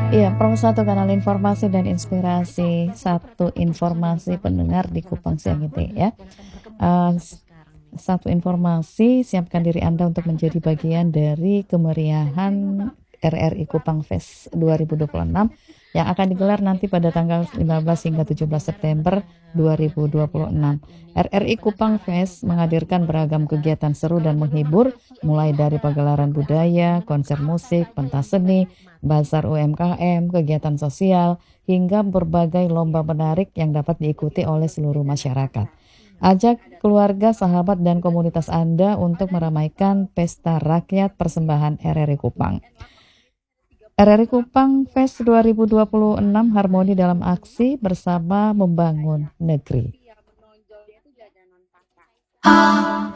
Iya, Pro Satu kanal informasi dan inspirasi, satu informasi pendengar di Kupang siang ini ya. Eh, s- Satu informasi, siapkan diri Anda untuk menjadi bagian dari kemeriahan RRI Kupang Fest 2026 yang akan digelar nanti pada tanggal 15 hingga 17 September 2026. RRI Kupang Fest menghadirkan beragam kegiatan seru dan menghibur, mulai dari pagelaran budaya, konser musik, pentas seni, bazar UMKM, kegiatan sosial, hingga berbagai lomba menarik yang dapat diikuti oleh seluruh masyarakat. Ajak keluarga, sahabat, dan komunitas Anda untuk meramaikan pesta rakyat persembahan RRI Kupang. RRI Kupang Fest 2026 harmoni dalam aksi bersama membangun negeri.